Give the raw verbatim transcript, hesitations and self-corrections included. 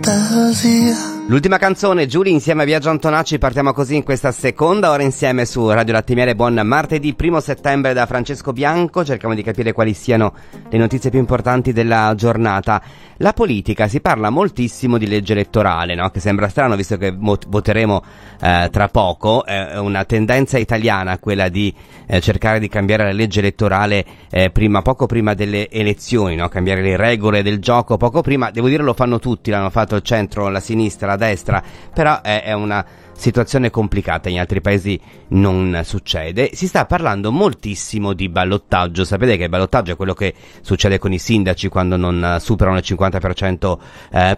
fantasia. L'ultima canzone, Giulia insieme a Biagio Antonacci, partiamo così in questa seconda ora insieme su Radio Latte Miele. Buon martedì primo settembre da Francesco Bianco, cerchiamo di capire quali siano le notizie più importanti della giornata. La politica, si parla moltissimo di legge elettorale, no? Che sembra strano visto che voteremo eh, tra poco, è eh, una tendenza italiana quella di eh, cercare di cambiare la legge elettorale eh, prima, poco prima delle elezioni, no? Cambiare le regole del gioco poco prima, devo dire lo fanno tutti, l'hanno fatto il centro, la sinistra, la destra, però è, è una situazione complicata, in altri paesi non succede. Si sta parlando moltissimo di ballottaggio, sapete che il ballottaggio è quello che succede con i sindaci quando non superano il cinquanta per cento eh,